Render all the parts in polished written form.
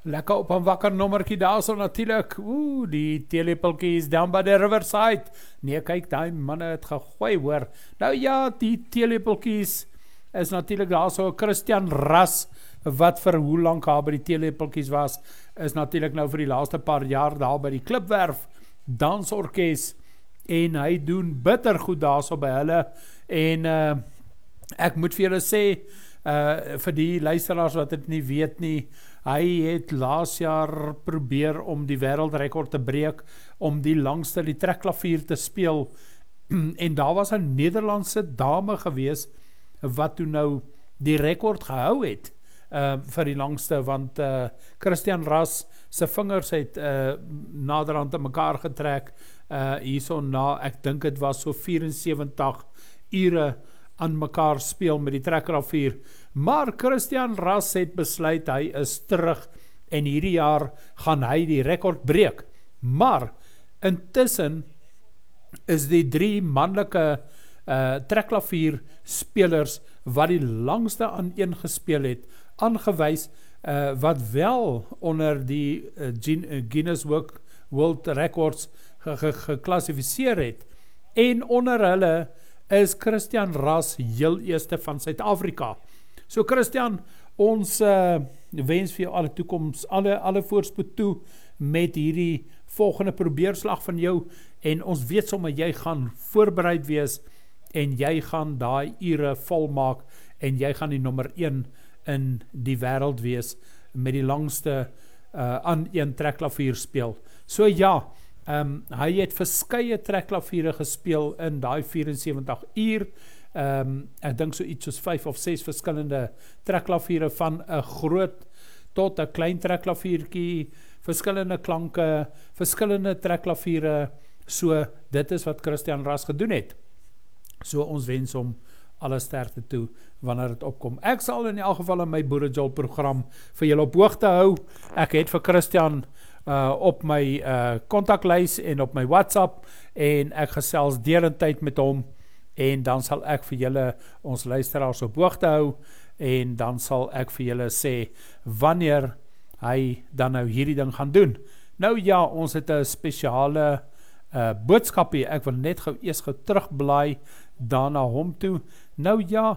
Lekker op 'n wakker nommertjie daarso natuurlik. Die teelepeltjies down by the riverside. Nee, kyk, daai manne het gegooi, hoor. Nou ja, die teelepeltjies is natuurlik daarso Christian Ras, wat vir hoe lank daar by die teelepeltjies was, is natuurlik nou vir die laaste paar jaar daar by die Klipwerf dansorkes, en hy doen bitter goed daarso by hulle, en ek moet vir julle sê, vir die luisteraars wat dit nie weet nie, hy het laas jaar probeer om die wêreldrekord te breek, om die langste die trekklavier te speel, en daar was 'n Nederlandse dame gewees, wat toe nou die rekord gehou het, vir die langste, want Christian Ras sy vingers het naderhand aan mekaar getrek, hierso na, ek dink het was so 74 ure aan mekaar speel met die trekklavier, maar Christian Ras het besluit, hy is terug, en hierdie jaar gaan hy die rekord breek, maar intussen is die 3 manlike trekklavier spelers, wat die langste aan een gespeel het, aangewys, wat wel onder die Guinness World Records geklassifiseer het, en onder hulle is Christian Ras heel eerste van Suid-Afrika. So Christian, ons wens vir jou alle toekoms, alle voorspoed toe met hierdie volgende probeerslag van jou, en ons weet sommer jy gaan voorbereid wees, en jy gaan daai ure volmaak, en jy gaan die nommer 1 in die wêreld wees, met die langste aan een trekklavier speel. So ja, hy het verskeie trekklaviere gespeel in daai 74 uur, ek dink so iets soos 5 of 6 verskillende trekklaviere, van 'n groot tot 'n klein trekklaviertjie, verskillende klanke, verskillende trekklaviere, so dit is wat Christian Ras gedoen het. So ons wens hom alle sterkte toe wanneer het opkom. Ek sal in elk geval in my Boerenjol program vir julle op hoogte hou. Ek het vir Christian op my kontaklys en op my WhatsApp, en ek gesels derentyd met hom, en dan sal ek vir julle ons luisteraars op hoogte hou, en dan sal ek vir julle sê wanneer hy dan nou hierdie ding gaan doen. Nou ja, ons het 'n spesiale boodskapie, ek wil net eers terugblaai daarna hom toe. Nou ja,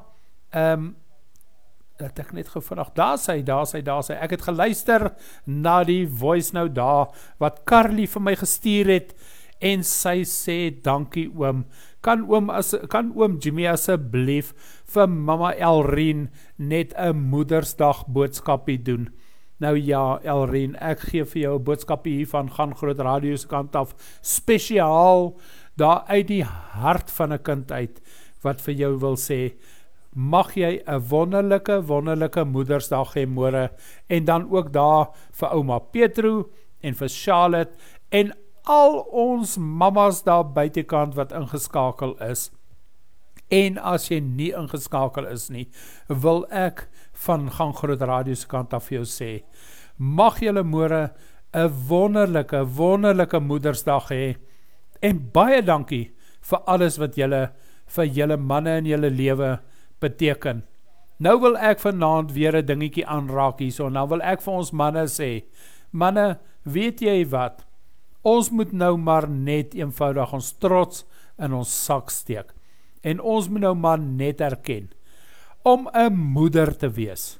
dat ek net gevinnig, daar sy, ek het geluister na die voice nou daar, wat Carly vir my gestuur het, en sy sê, dankie oom, kan oom Jimmy asseblief vir mama Elrien net 'n moedersdag boodskapie doen. Nou ja, Elrien, ek gee vir jou 'n boodskapie hiervan, gaan Groot Radio se kant af, spesiaal, daar uit die hart van 'n kind uit, wat vir jou wil sê, mag jy 'n wonderlike moedersdag hê môre, en dan ook daar vir ouma Petro, en vir Charlotte, en al ons mamas daar buitekant wat ingeskakel is, en as jy nie ingeskakel is nie, wil ek van Gaan Groot Radio se kant af vir jou sê, mag julle môre 'n wonderlike moedersdag hê, en baie dankie vir alles wat julle vir julle manne in julle lewe beteken. Nou wil ek vanaand weer 'n dingetjie aanraak hierso, nou wil ek vir ons manne sê, manne, weet jy wat, ons moet nou maar net eenvoudig ons trots in ons sak steek, en ons moet nou maar net erken, om 'n moeder te wees,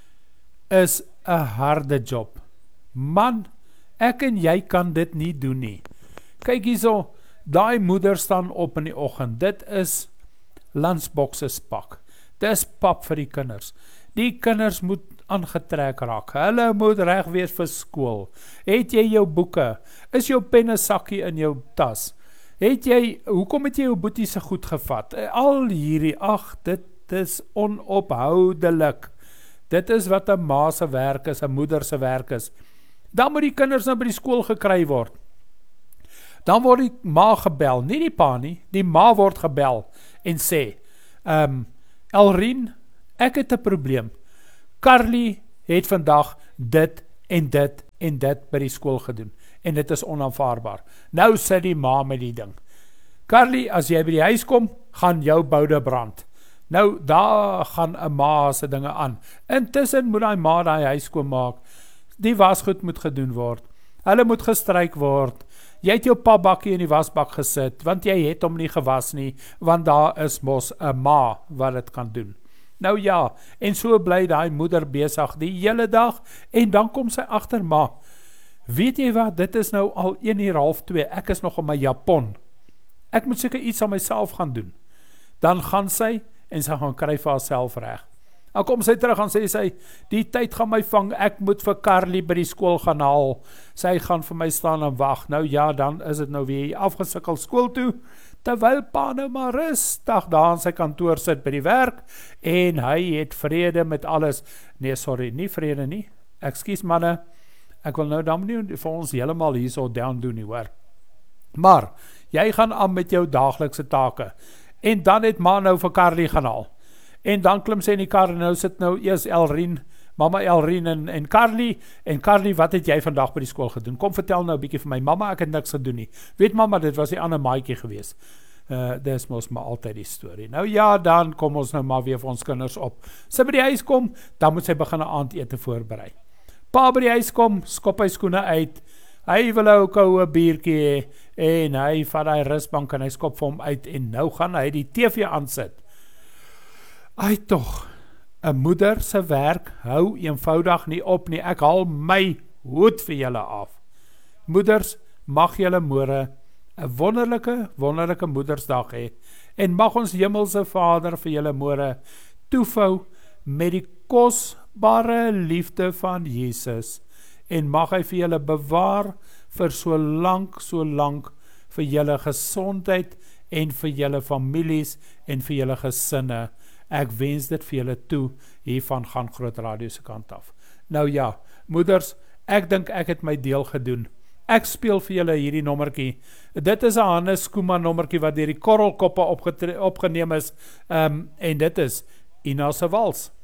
is 'n harde job. Man, ek en jy kan dit nie doen nie. Kyk hierso, daai moeder staan op in die oggend, dit is lunchboxes pak, dit is pap vir die kinders, die kinders moet aangetrek raak, hulle moet reg wees vir skool, het jy jou boeke, is jou pennesakkie in jou tas, hoekom het jy jou boetie se goed gevat, al hierdie, dit is onophoudelik, dit is wat 'n ma se werk is, 'n moeder se werk is, dan moet die kinders nou by die skool gekry word, dan word die ma gebel, nie die pa nie, die ma word gebel, en sê, Elrien, ek het 'n probleem, Carly het vandag dit en dit en dit by die skool gedoen, en dit is onaanvaarbaar. Nou sit die ma met die ding. Carly, as jy by die huis kom, gaan jou boude brand. Nou, daar gaan 'n ma se dinge aan. Intussen moet die ma die huis skoon maak. Die wasgoed moet gedoen word. Hulle moet gestryk word. Jy het jou papbakkie in die wasbak gesit, want jy het hom nie gewas nie, want daar is mos 'n ma wat dit kan doen. Nou ja, en so bly daai moeder besig die hele dag, en dan kom sy agter, maar weet jy wat, dit is nou al 1:30, ek is nog in my Japon. Ek moet seker iets aan myself gaan doen. Dan gaan sy, en sy gaan kry vir haarself reg. Dan kom sy terug en sê sy, die tyd gaan my vang, ek moet vir Carly by die skool gaan haal. Sy gaan vir my staan en wag. Nou ja, dan is dit nou weer afgesikkel skool toe, terwyl pa nou maar rustig daar aan sy kantoor sit by die werk, en hy het vrede met alles. Nee, sorry, nie vrede nie. Ekskuus manne, ek wil nou dan nie vir ons heeltemal hierso down doen nie, hoor. Maar, jy gaan aan met jou daaglikse take, en dan het ma nou vir Carly gaan haal. En dan klim sy in die kar, en nou sit nou eers Elrien, mama Elrien en Carly, wat het jy vandag by die skool gedoen? Kom vertel nou 'n bietjie vir my, mamma, ek het niks gedoen nie. Weet mamma, dit was die ander maatjie gewees. Dis mos maar altyd die storie. Nou ja, dan kom ons nou maar weer vir ons kinders op. Sy by die huis kom, dan moet sy begin 'n aandete voorberei. Pa by die huis kom, skop hy skoene uit, hy wil ook 'n biertjie hê, en hy vat hy rusbank en hy skop vir hom uit, en nou gaan hy die TV aansit. Ai tog, 'n moeder se werk hou eenvoudig nie op nie. Ek haal my hoed vir julle af. Moeders, mag julle môre 'n wonderlike Moedersdag hê, en mag ons hemelse Vader vir julle môre toevou met die kosbare liefde van Jesus, en mag hy vir julle bewaar vir so lank vir julle gesondheid, en vir julle families, en vir julle gesinne. Ek wens dit vir julle toe, hiervan gaan Groot Radio se kant af. Nou ja, moeders, ek dink ek het my deel gedoen. Ek speel vir julle hierdie nommertjie. Dit is 'n Hannes Koeman nommertjie wat deur die Korrelkoppe opgeneem is, en dit is Ina se Wals.